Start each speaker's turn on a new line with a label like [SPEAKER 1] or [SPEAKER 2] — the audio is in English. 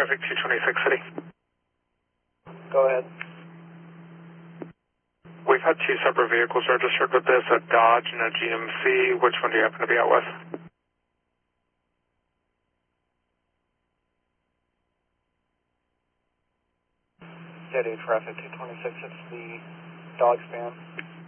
[SPEAKER 1] traffic 226 City.
[SPEAKER 2] Go ahead.
[SPEAKER 1] We've had two separate vehicles registered with this, a Dodge and a GMC. Which one do you happen to be out with?
[SPEAKER 2] Steady traffic 226, it's the Dodge van.